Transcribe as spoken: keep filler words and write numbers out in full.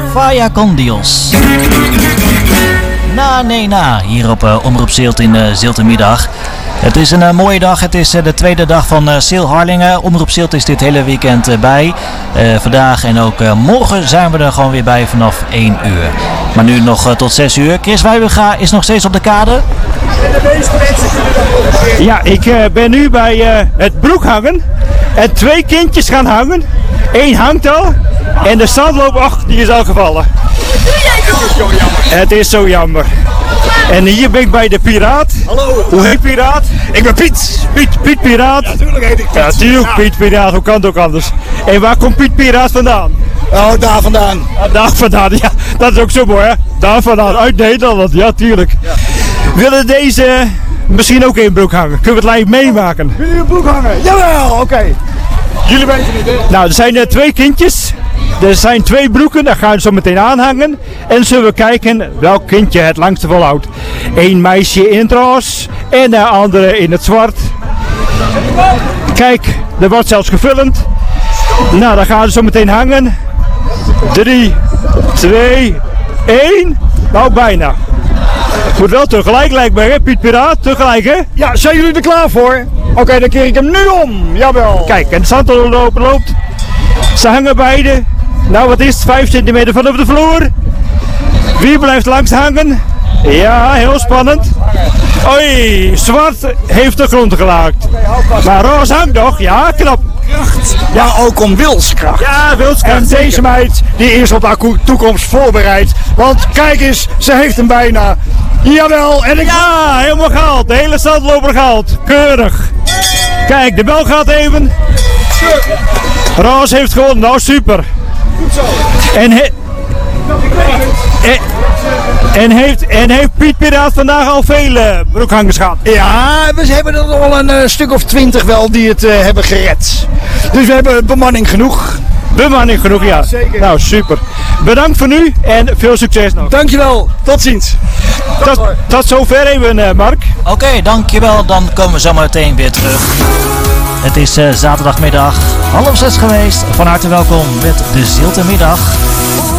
Vaya con Dios. Na, nee, na. Hier op uh, Omroep Zilt in uh, Ziltermiddag. Het is een uh, mooie dag. Het is uh, de tweede dag van uh, Sil Harlingen. Omroep Zilt is dit hele weekend uh, bij. Uh, vandaag en ook uh, morgen zijn we er gewoon weer bij vanaf één uur. Maar nu nog uh, tot zes uur. Chris Wijbega is nog steeds op de kade. Ja, ik uh, ben nu bij uh, het broekhangen. En twee kindjes gaan hangen. Eén hangt al. En de zandloper, ach, die is al gevallen. Het is zo jammer. En hier ben ik bij de Piraat. Hallo. Hoe heet Piraat? Ik ben Piet. Piet, Piet Piraat. Ja, natuurlijk heet ik Piet. Ja, natuurlijk Ja. Piet Piraat. Hoe kan het ook anders? En waar komt Piet Piraat vandaan? Oh, daar vandaan. Ah, daar vandaan, ja. Dat is ook zo mooi, hè? Daar vandaan, uit Nederland. Ja, tuurlijk. Ja. Willen deze misschien ook in broek hangen? Kunnen we het live meemaken? Willen jullie een broek hangen? Jawel, oké. Okay. Jullie weten het, hè? Nou, er zijn uh, twee kindjes. Er zijn twee broeken, daar gaan we zo meteen aanhangen. En zullen we kijken welk kindje het langste volhoudt. Eén meisje in het roze en de andere in het zwart. Kijk, er wordt zelfs gefilmd. Nou, dan gaan we zo meteen hangen. Drie, twee, één. Nou, bijna. Moet wel tegelijk lijkt mij, hè, Piet Piraat? Tegelijk, hè? Ja, zijn jullie er klaar voor? Oké, okay, dan keer ik hem nu om. Jawel. Kijk, en de zandloper loopt. Ze hangen beide. Nou, wat is het? vijf centimeter vanaf de vloer. Wie blijft langs hangen? Ja, heel spannend. Oei, zwart heeft de grond gelaakt. Maar roze hangt nog. Ja, knap. Kracht. Ja, ook om wilskracht. Ja, wilskracht. En zeker. deze meid, die is op haar toekomst voorbereid. Want kijk eens, ze heeft hem bijna. Jawel, en ik... Ja, helemaal gehaald. De hele zandloper gehaald. Keurig. Kijk, de bel gaat even. Roos heeft gewonnen. Nou, super. Goed zo. En, he en, en, heeft, en heeft Piet Piraat vandaag al vele broekhangers gehad? Ja, we hebben er al een uh, stuk of twintig wel die het uh, hebben gered. Dus we hebben bemanning genoeg. Bemanning genoeg, ja. Zeker. Nou, super. Bedankt voor nu en veel succes nog. Dankjewel, tot ziens. Tot, tot zover even, uh, Mark. Oké, okay, dankjewel. Dan komen we zo meteen weer terug. Het is uh, zaterdagmiddag, half zes geweest. Van harte welkom met de Ziltermiddag.